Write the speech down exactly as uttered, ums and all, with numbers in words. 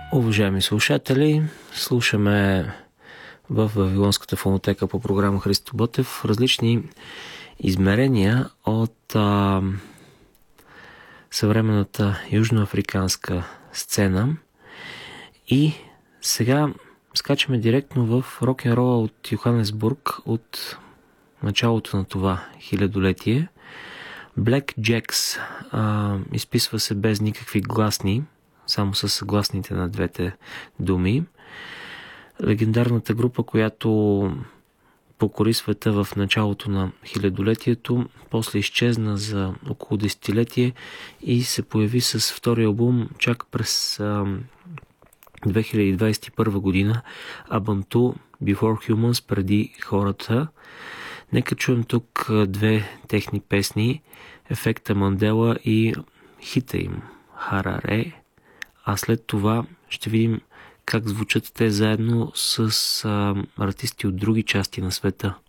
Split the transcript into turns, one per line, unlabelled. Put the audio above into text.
Уважаеми слушатели, слушаме в Вавилонската фонотека по програма Христо Ботев различни измерения от а, съвременната южноафриканска сцена. И сега скачаме директно в рок-н-рола от Йоханесбург от началото на това хилядолетие. Black Jacks а, изписва се без никакви гласни, само с съгласните на двете думи. Легендарната група, която покори света в началото на хилядолетието, после изчезна за около десетилетие и се появи с втори албум чак през а, две хиляди двадесет и първа година, Ubuntu Before Humans, преди хората. Нека чуем тук две техни песни, Ефекта Мандела и хита им Хараре, а след това ще видим как звучат те заедно с а, артисти от други части на света.